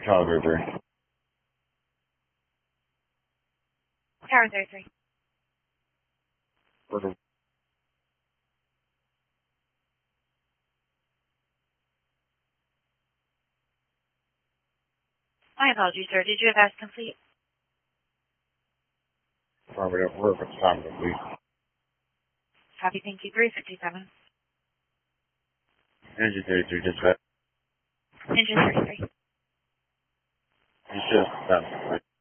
Tower 3. Tower 33. Order. My apologies, sir. Did you have asked complete? Affirmative. We're for time, please. Copy, thank you. 357. Engine 33, dispatch. Engine 33. You should have done.